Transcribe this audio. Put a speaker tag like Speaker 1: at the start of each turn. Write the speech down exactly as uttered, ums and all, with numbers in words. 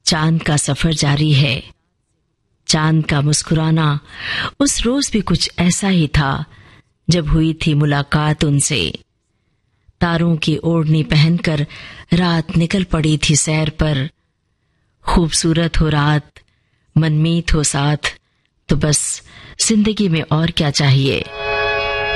Speaker 1: चांद का सफर जारी है। चांद का मुस्कुराना उस रोज भी कुछ ऐसा ही था जब हुई थी मुलाकात उनसे। तारों की ओढ़नी पहनकर रात निकल पड़ी थी सैर पर। खूबसूरत हो रात, मनमीत हो साथ, तो बस जिंदगी में और क्या चाहिए।